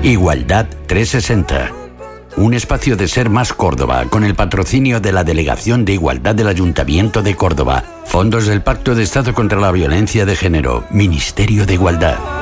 Igualdad 360. Un espacio de Ser Más Córdoba con el patrocinio de la Delegación de Igualdad del Ayuntamiento de Córdoba. Fondos del Pacto de Estado contra la Violencia de Género. Ministerio de Igualdad.